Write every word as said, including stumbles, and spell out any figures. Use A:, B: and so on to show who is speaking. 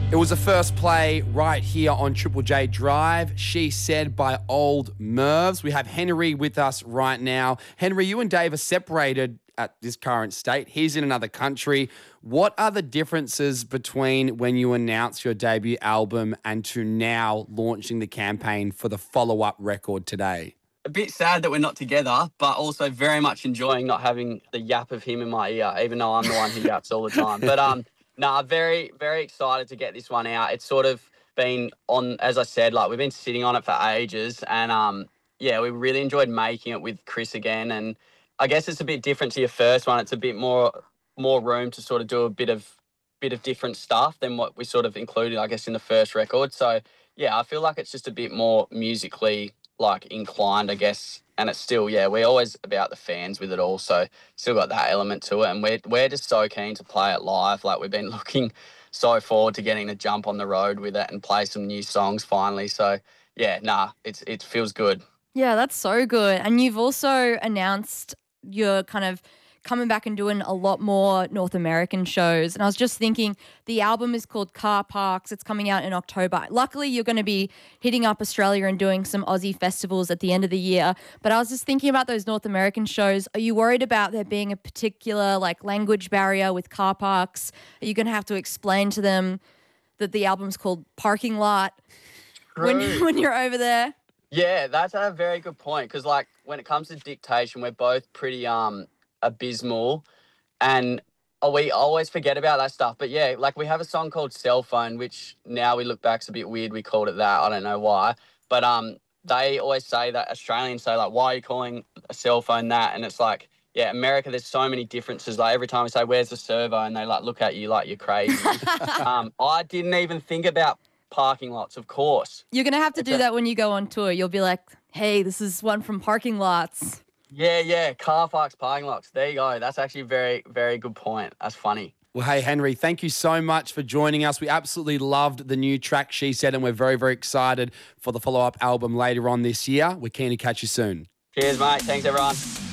A: It was the first play right here on Triple J Drive. She Said by Old Mervs. We have Henry with us right now. Henry, you and Dave are separated at this current state. He's in another country. What are the differences between when you announced your debut album and to now launching the campaign for the follow-up record today?
B: A bit sad that we're not together, but also very much enjoying not having the yap of him in my ear, even though I'm the one who yaps all the time. But um, nah, very, very excited to get this one out. It's sort of been on, as I said, like we've been sitting on it for ages, and um, yeah, we really enjoyed making it with Chris again. And I guess it's a bit different to your first one. It's a bit more, more room to sort of do a bit of, bit of different stuff than what we sort of included, I guess, in the first record. So yeah, I feel like it's just a bit more musically like inclined, I guess, and it's still, yeah, we're always about the fans with it all, so still got that element to it, and we're we're just so keen to play it live. Like we've been looking so forward to getting to jump on the road with it and play some new songs finally. So yeah, nah, it's it feels good.
C: Yeah, that's so good. And you've also announced you're kind of coming back and doing a lot more North American shows. And I was just thinking, the album is called Car Parks. It's coming out in October. Luckily, you're going to be hitting up Australia and doing some Aussie festivals at the end of the year. But I was just thinking about those North American shows. Are you worried about there being a particular like language barrier with Car Parks? Are you going to have to explain to them that the album's called Parking Lot when, when you're over there?
B: Yeah, that's a very good point, because like when it comes to dictation, we're both pretty um abysmal, and we always forget about that stuff. But yeah, like we have a song called Cell Phone, which now we look back, it's a bit weird we called it that. I don't know why, but um they always say that, Australians say like, why are you calling a cell phone that? And it's like, yeah, America, there's so many differences. Like every time we say, where's the servo, and they like look at you like you're crazy. um I didn't even think about parking lots, of course.
C: You're gonna have to
B: It's
C: do
B: a-
C: that when you go on tour. You'll be like, hey, this is one from Parking Lots.
B: Yeah, yeah, car parks, parking lots. There you go. That's actually a very, very good point. That's funny.
A: Well, hey, Henry, thank you so much for joining us. We absolutely loved the new track, She Said, and we're very, very excited for the follow-up album later on this year. We're keen to catch you soon.
B: Cheers, mate. Thanks, everyone.